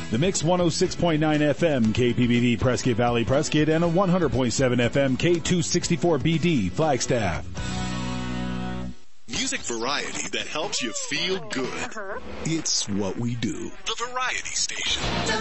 The Mix 106.9 FM, KPBD, Prescott Valley, Prescott, and a 100.7 FM, K264BD, Flagstaff. Music variety that helps you feel good. It's what we do. The Variety Station.